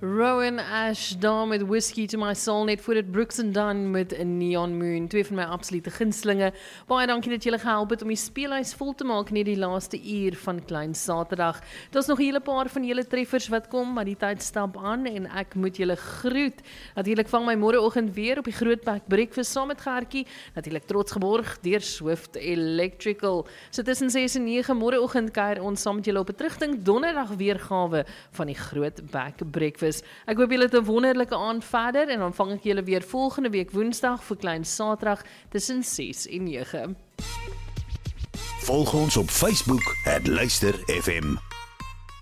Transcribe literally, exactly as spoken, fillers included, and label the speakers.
Speaker 1: Rowan Ash daar met Whiskey to My Soul, net voor dit Brooks and Dunn met A Neon Moon, twee van my absolute gunstelinge. Baie dankie dat julle gehelp het om die speelhuis vol te maak net die laaste uur van Klein Saterdag. Daar's nog 'n hele paar van julle treffers wat kom, maar die tyd stap aan en ek moet julle groet. Natuurlik vang my môreoggend weer op die Grootbek Breakfast saam met Gertjie, natuurlik trots geborg deur Swift Electrical. So tussen ses en nege môreoggend kuier ons saam met julle op 'n terugdink donderdag weergawe van die Grootbek Breakfast. Ek hoop julle het 'n wonderlike aand verder en dan vang ek julle weer volgende week Woensdag vir Klein Saterdag tussen ses en nege.
Speaker 2: Volg ons op Facebook, het Luister F M.